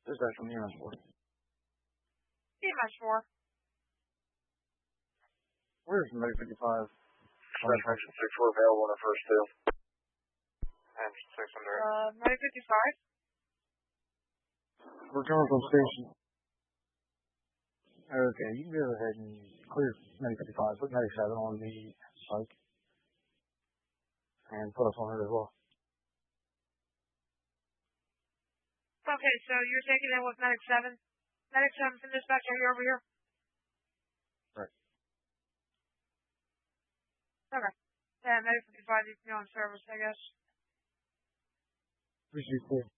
Dispatch from EMS 4. EMS 4. Where's Medic 55? Dispatch mention 6-4 available on the first two. And 600. Medic 55. We're coming from station. Okay, you can go ahead and clear Medic 55. Put Medic 7 on the site. And put us on it as well. Okay, so you're taking in with Medic 7? Medic 7 from dispatch, are you over here? Right. Okay. Yeah, Medic 55, you can go on service, I guess. Appreciate it.